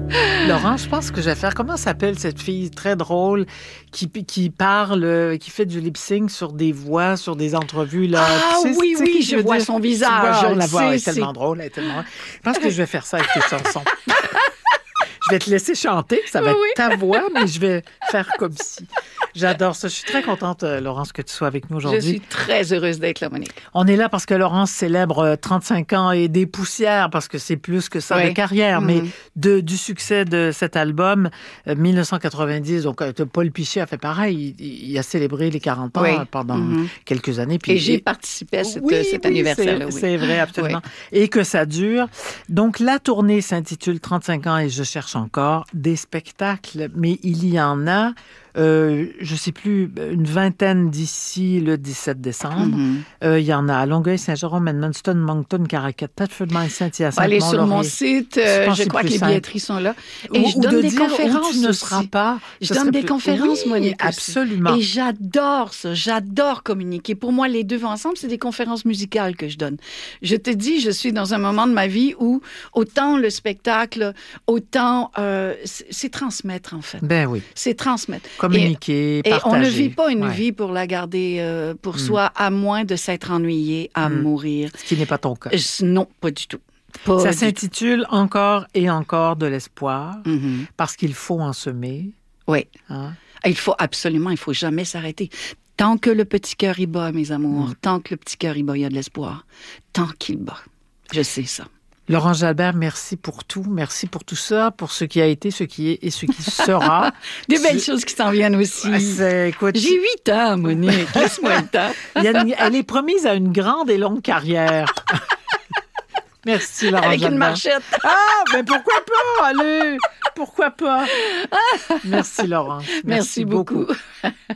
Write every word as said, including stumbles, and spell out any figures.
Laurent, je pense que je vais faire... Comment s'appelle cette fille très drôle qui, qui parle, qui fait du lip-sync sur des voix, sur des entrevues? Là. Ah tu sais, oui, tu sais oui, qui je veux vois dire? son visage. Tu vois, je la le voix sais, est tellement c'est- drôle, elle est tellement drôle. Je pense que je vais faire ça avec tes chansons. Je vais te laisser chanter, ça va Oui, être oui. ta voix, mais je vais faire comme si. J'adore ça. Je suis très contente, euh, Laurence, que tu sois avec nous Je aujourd'hui. suis très heureuse d'être là, Monique. On est là parce que Laurence célèbre euh, trente-cinq ans et des poussières, parce que c'est plus que ça Oui. de carrière, Mhm. mais de, du succès de cet album, euh, mille neuf cent quatre-vingt-dix. Donc, euh, Paul Pichet a fait pareil. Il, il a célébré les quarante ans Oui. euh, pendant Mhm. quelques années. Puis, Et j'ai participé à cet, oui, cet oui, anniversaire-là. c'est, Oui. c'est vrai, absolument. Et que ça dure. Donc, la tournée s'intitule trente-cinq ans et je cherche encore des spectacles, mais il y en a, euh, je ne sais plus, une vingtaine d'ici le dix-sept décembre. Mhm. Euh, il y en a à Longueuil, Saint-Jérôme, Edmundston, Moncton, Caracat, Thetford Mines, Saint-Hyacinthe, Allez sur mon Mont-Laurier. site, euh, pense je que c'est crois que plus les simple. billetteries sont là. Et Ou- je ou donne de des dire où conférences tu ne aussi. seras pas. Je Ce donne serait des plus- conférences, oui, Monique, aussi. absolument. Et j'adore ça. J'adore communiquer. Pour moi, les deux ensemble, c'est des conférences musicales que je donne. Je te dis, je suis dans un moment de ma vie où autant le spectacle, autant euh, c'est, c'est transmettre, en fait. Ben oui. C'est transmettre. Communiquer, Et partager. on ne vit pas une Ouais. vie pour la garder euh, pour Mm. soi, à moins de s'être ennuyé, à Mm. mourir. Ce qui n'est pas ton cas. Je- Non, pas du tout. Pas Ça du tout. s'intitule Encore et encore de l'espoir, Mhm. parce qu'il faut en semer. Oui. Hein? Il faut absolument, il faut jamais s'arrêter. Tant que le petit cœur y bat, mes amours, Mm. tant que le petit cœur y bat, il y a de l'espoir. Tant qu'il bat. Je sais ça. Laurent Jalbert, merci pour tout. Merci pour tout ça, pour ce qui a été, ce qui est et ce qui sera. Des belles Tu- choses qui s'en viennent aussi. Ah, c'est- écoute, J'ai huit ans, Monique. Laisse-moi le temps. il y a une- elle est promise à une grande et longue carrière. Merci, Laurent Avec une Jalbert. marchette. Ah, mais pourquoi pas? Allez, pourquoi pas? Merci, Laurent. Merci beaucoup.